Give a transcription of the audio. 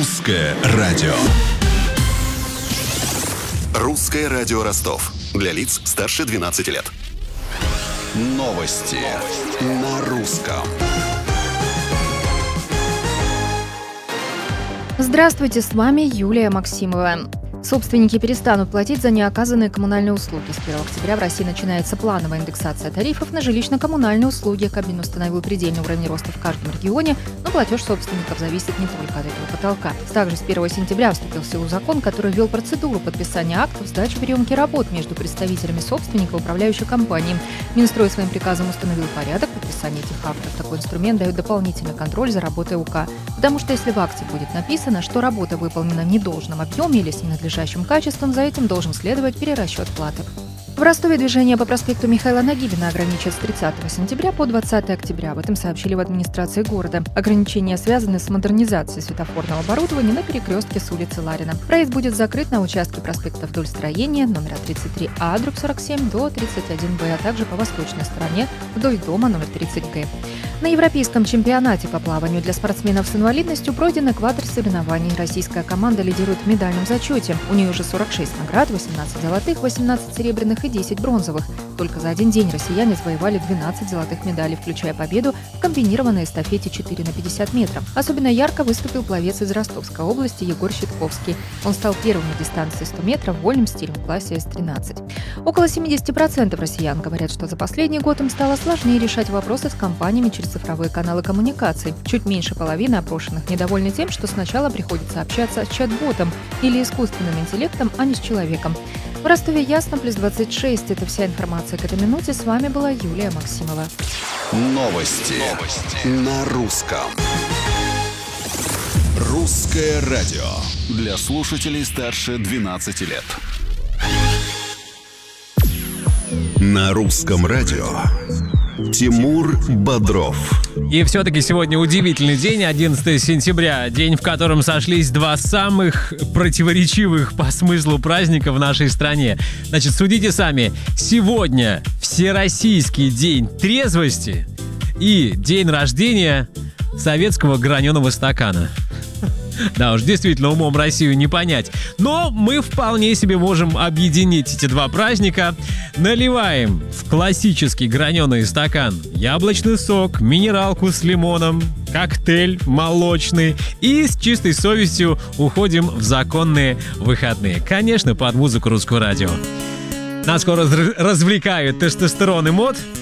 Русское радио. Русское радио Ростов. Для лиц старше 12 лет. Новости на русском. Здравствуйте, с вами Юлия Максимова. Собственники перестанут платить за неоказанные коммунальные услуги. С 1 октября в России начинается плановая индексация тарифов на жилищно-коммунальные услуги. Кабмин установил предельный уровень роста в каждом регионе, но платеж собственников зависит не только от этого потолка. Также с 1 сентября вступил в силу закон, который ввел процедуру подписания актов сдачи приемки работ между представителями собственника и управляющей компании. Минстрой своим приказом установил порядок подписания этих актов. Такой инструмент дает дополнительный контроль за работой УК. Потому что если в акте будет написано, что работа выполнена в недолжном объеме или с ненадлежащим качеством, за этим должен следовать перерасчет платы. В Ростове движение по проспекту Михаила Нагибина ограничат с 30 сентября по 20 октября. Об этом сообщили в администрации города. Ограничения связаны с модернизацией светофорного оборудования на перекрестке с улицы Ларина. Проезд будет закрыт на участке проспекта вдоль строения номера 33А, дробь 47 до 31Б, а также по восточной стороне вдоль дома номер 30Г. На европейском чемпионате по плаванию для спортсменов с инвалидностью пройден экватор соревнований. Российская команда лидирует в медальном зачете. У нее уже 46 наград, 18 золотых, 18 серебряных и 10 бронзовых. Только за один день россияне завоевали 12 золотых медалей, включая победу в комбинированной эстафете 4 на 50 метров. Особенно ярко выступил пловец из Ростовской области Егор Щитковский. Он стал первым на дистанции 100 метров в вольном стильном классе С-13. Около 70% россиян говорят, что за последний год им стало сложнее решать вопросы с компаниями через цифровые каналы коммуникаций. Чуть меньше половины опрошенных недовольны тем, что сначала приходится общаться с чат-ботом или искусственным интеллектом, а не с человеком. В Ростове ясно, плюс 26. Это вся информация к этой минуте. С вами была Юлия Максимова. Новости на русском. Русское радио. Для слушателей старше 12 лет. На русском радио. Тимур Бодров. И все-таки сегодня удивительный день, 11 сентября, день, в котором сошлись два самых противоречивых по смыслу праздника в нашей стране. Значит, судите сами, сегодня Всероссийский день трезвости и день рождения советского граненого стакана. Да уж, действительно, умом Россию не понять. Но мы вполне себе можем объединить эти два праздника. Наливаем в классический граненый стакан яблочный сок, минералку с лимоном, коктейль молочный и с чистой совестью уходим в законные выходные. Конечно, под музыку Русского радио. Нас скоро развлекают тестостерон и мод.